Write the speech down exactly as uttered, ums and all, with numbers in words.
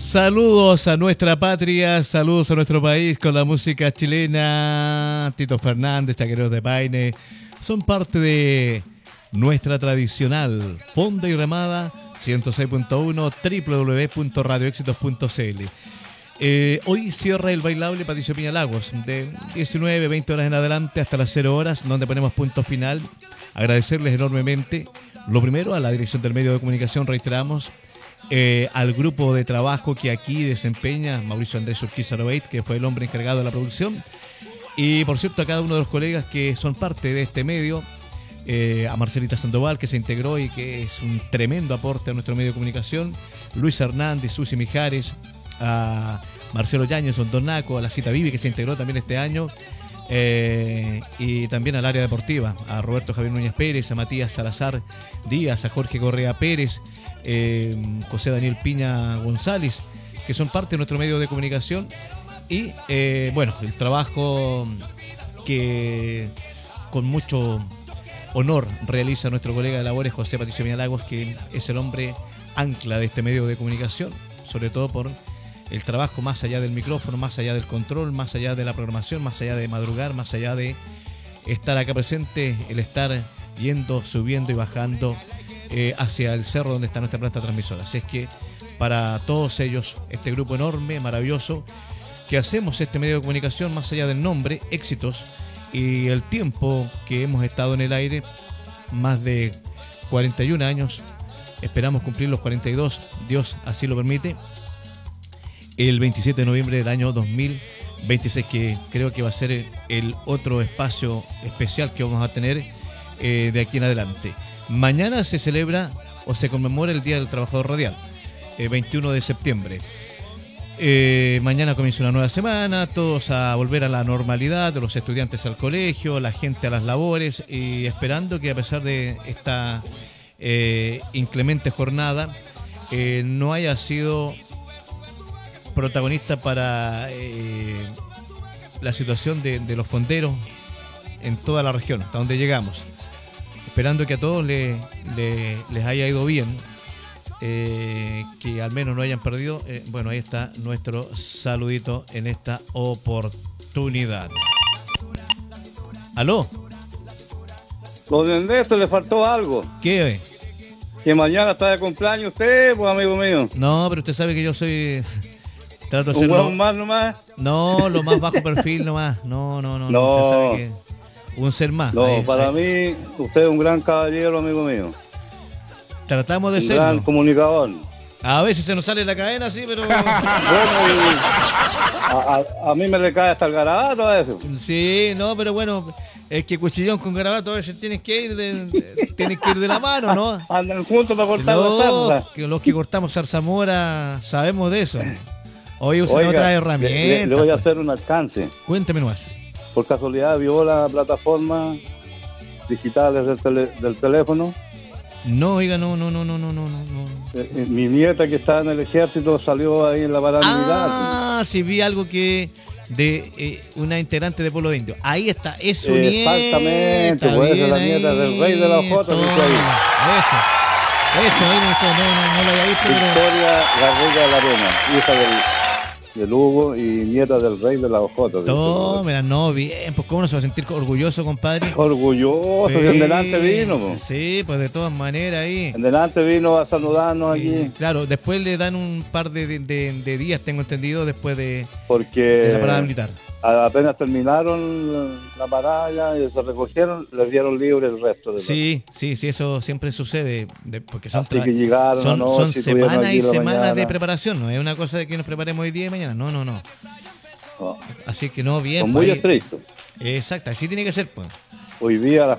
Saludos a nuestra patria, saludos a nuestro país con la música chilena. Tito Fernández, Chaqueros de Paine, son parte de nuestra tradicional Fonda y Remada ciento seis punto uno, doble u doble u doble u punto radio éxitos punto c l. Eh, hoy cierra el bailable Patricio Piña Lagos de diecinueve, veinte horas en adelante hasta las cero horas, donde ponemos punto final. Agradecerles enormemente, lo primero, a la dirección del medio de comunicación, reiteramos, eh, al grupo de trabajo que aquí desempeña Mauricio Andrés Urquiza Lobeit, que fue el hombre encargado de la producción, y por cierto a cada uno de los colegas que son parte de este medio, eh, a Marcelita Sandoval, que se integró y que es un tremendo aporte a nuestro medio de comunicación, Luis Hernández, Susi Mijares, a Marcelo Yáñez, Don Donaco, a la Cita Vivi, que se integró también este año, eh, y también al área deportiva, a Roberto Javier Núñez Pérez, a Matías Salazar Díaz, a Jorge Correa Pérez, eh, José Daniel Piña González, que son parte de nuestro medio de comunicación, y eh, bueno, el trabajo que con mucho honor realiza nuestro colega de labores José Patricio Piña Lagos, que es el hombre ancla de este medio de comunicación, sobre todo por el trabajo más allá del micrófono, más allá del control, más allá de la programación, más allá de madrugar, más allá de estar acá presente, el estar yendo, subiendo y bajando eh, hacia el cerro donde está nuestra planta transmisora. Así es que para todos ellos, este grupo enorme, maravilloso, que hacemos este medio de comunicación, más allá del nombre, éxitos y el tiempo que hemos estado en el aire, más de cuarenta y un años, esperamos cumplir los cuarenta y dos, Dios así lo permite, el veintisiete de noviembre del año dos mil veintiséis, que creo que va a ser el otro espacio especial que vamos a tener eh, de aquí en adelante. Mañana se celebra o se conmemora el Día del Trabajador Radial, eh, veintiuno de septiembre. Eh, mañana comienza una nueva semana, todos a volver a la normalidad, los estudiantes al colegio, la gente a las labores, y esperando que a pesar de esta eh, inclemente jornada eh, no haya sido protagonista para eh, la situación de, de los fonderos en toda la región, hasta donde llegamos. Esperando que a todos le, le, les haya ido bien, eh, que al menos no hayan perdido. Eh, bueno, ahí está nuestro saludito en esta oportunidad. ¿Aló? Don Ernesto, le faltó algo. ¿Qué? Que mañana está de cumpleaños usted, pues, amigo mío. No, pero usted sabe que yo soy... Trato de ¿Un ser huevo lo... más nomás? No, lo más bajo perfil nomás. No, no, no. No. Usted sabe que un ser más. No, ahí, para ahí. mí, usted es un gran caballero, amigo mío. Tratamos de Un ser. gran comunicador. A veces se nos sale la cadena, sí, pero... Bueno, y a, a, a mí me le cae hasta el garabato a eso. Sí, no, pero bueno, es que cuchillón con garabato a veces tienes que ir de, de- tienes que ir de la mano, ¿no? Andan juntos para cortar la No, zarza. que los que cortamos zarzamora sabemos de eso. Hoy usan Oiga, otras le, herramientas. le- le voy a hacer un alcance. Cuéntame nomás. Por casualidad, vio la plataforma digitales del, tele- del teléfono. No, oiga, no, no, no, no, no, no, no. Eh, eh, mi nieta que está en el ejército salió ahí en la barandidad. Ah, sí vi algo que de eh, una integrante de Pueblo de Indio. Ahí está, es su nieta. Exactamente, pues esa es la nieta del rey de la ojota, Toma, dice ahí. Eso, eso, ahí no, no, no lo había visto, pero... Victoria Garriga de la Arena, hija del, del Hugo y nieta del rey de la ojota. Tómela, no, bien, pues cómo no se va a sentir orgulloso, compadre. Orgulloso, si en delante vino. Po. Sí, pues de todas maneras ahí. En delante vino a saludarnos aquí. Eh, claro, después le dan un par de, de, de- de días, tengo entendido, después de, de la Porque parada militar. a- apenas terminaron la parada y se recogieron, les dieron libre el resto. De Sí, sí, sí, eso siempre sucede, de- porque son, Así tra- que llegaron son, anoche, son estuvieron semanas aquí y la semanas mañana. de preparación, no es una cosa de que nos preparemos hoy día y mañana, no, no, no. No, Así que no, bien. son pues muy ahí- estrictos. Exacto, así tiene que ser, pues. Hoy día a las